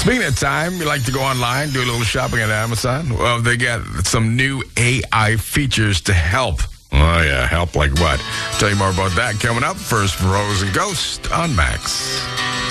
Speaking of time, you like to go online, do a little shopping at Amazon? Well, they got some new AI features to help. Oh, yeah, help like what? Tell you more about that coming up. First, Rose and Ghost on Max.